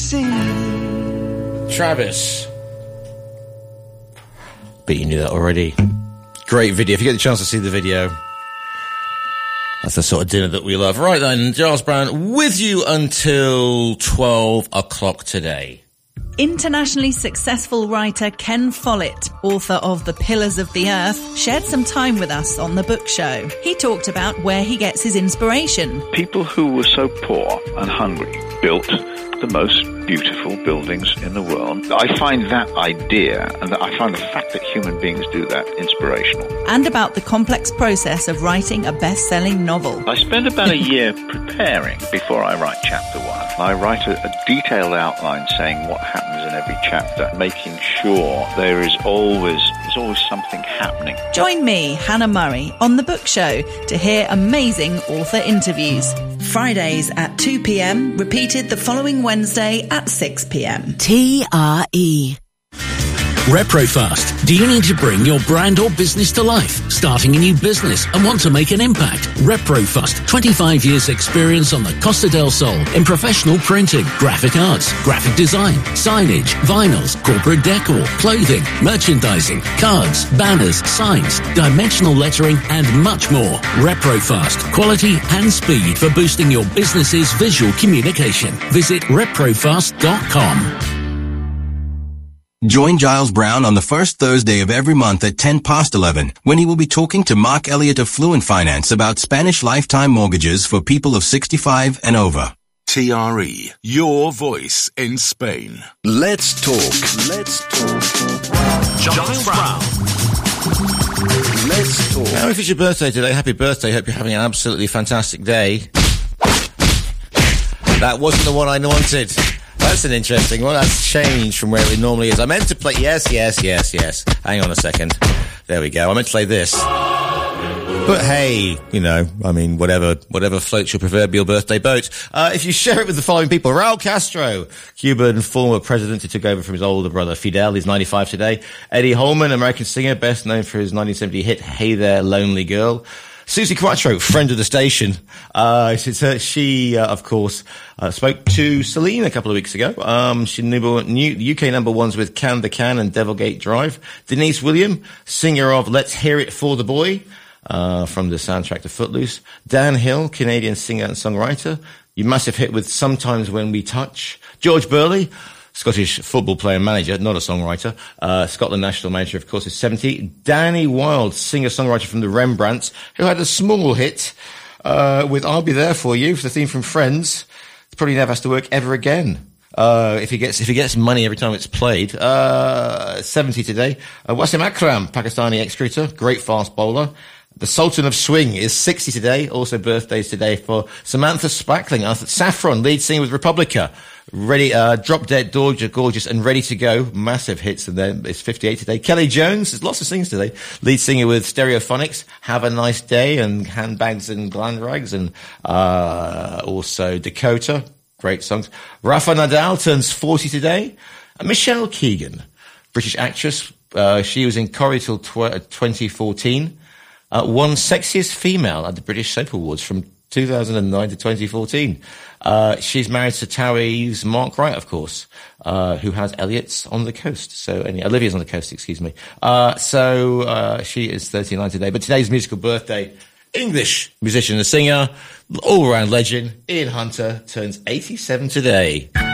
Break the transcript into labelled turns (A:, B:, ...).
A: see.
B: Travis. But you knew that already. Great video. If you get the chance to see the video, that's the sort of dinner that we love. Right then, Giles Brown with you until 12 o'clock today.
C: Internationally successful writer Ken Follett, author of The Pillars of the Earth, shared some time with us on The Book Show. He talked about where he gets his inspiration.
D: People who were so poor and hungry built the most beautiful buildings in the world. I find that idea, and I find the fact that human beings do that, inspirational.
C: And about the complex process of writing a best-selling novel.
D: I spend about a year preparing before I write chapter one. I write a detailed outline saying what happens in every chapter, making sure there's always something happening.
C: Join me, Hannah Murray, on The Book Show to hear amazing author interviews. Fridays at 2 p.m, repeated the following Wednesday at 6 p.m.
E: TRE. ReproFast. Do you need to bring your brand or business to life? Starting a new business and want to make an impact? ReproFast. 25 years experience on the Costa del Sol in professional printing, graphic arts, graphic design, signage, vinyls, corporate decor, clothing, merchandising, cards, banners, signs, dimensional lettering, and much more. ReproFast. Quality and speed for boosting your business's visual communication. Visit reprofast.com.
F: Join Giles Brown on the first Thursday of every month at 11:10 when he will be talking to Mark Elliott of Fluent Finance about Spanish lifetime mortgages for people of 65 and over.
G: TRE, your voice in Spain. Let's talk. Let's talk. Giles Brown. Let's talk.
B: Now, if it's your birthday today, happy birthday. Hope you're having an absolutely fantastic day. That wasn't the one I wanted. That's an interesting one. That's changed from where it normally is. I meant to play... Yes. Hang on a second. There we go. I meant to play this. But hey, you know, I mean, whatever floats your proverbial birthday boat. If you share it with the following people: Raul Castro, Cuban former president who took over from his older brother Fidel. He's 95 today. Eddie Holman, American singer, best known for his 1970 hit Hey There, Lonely Girl. Susie Quattro, friend of the station. She, of course, spoke to Celine a couple of weeks ago. She knew UK number ones with Can the Can and Devilgate Drive. Denise William, singer of Let's Hear It for the Boy, from the soundtrack to Footloose. Dan Hill, Canadian singer and songwriter. Your massive hit with Sometimes When We Touch. George Burley, Scottish football player and manager, not a songwriter. Scotland national manager, of course, is 70. Danny Wilde, singer-songwriter from the Rembrandts, who had a small hit with I'll Be There For You, for the theme from Friends. Probably never has to work ever again. If he gets money every time it's played. 70 today. Wasim Akram, Pakistani ex-cricketer, great fast bowler. The Sultan of Swing is 60 today. Also birthdays today for Samantha Spackling, Saffron, lead singer with Republica. Ready, Drop Dead, Gorgeous, and Ready to Go. Massive hits, and then it's 58 today. Kelly Jones, there's lots of singers today. Lead singer with Stereophonics, Have a Nice Day, and Handbags and Glam Rags, and also Dakota. Great songs. Rafa Nadal turns 40 today. And Michelle Keegan, British actress. She was in Corrie till 2014. Won Sexiest Female at the British Soap Awards from 2009 to 2014. She's married to Towie's Mark Wright, of course, who has Elliot's on the Coast. Olivia's on the Coast, excuse me. She is 39 today. But today's musical birthday, English musician and singer, all-round legend, Ian Hunter, turns 87 today.